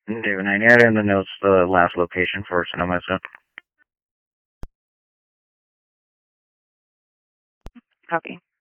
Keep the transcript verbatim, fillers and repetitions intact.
David nine, add in the notes the last location for Sonoma. Copy.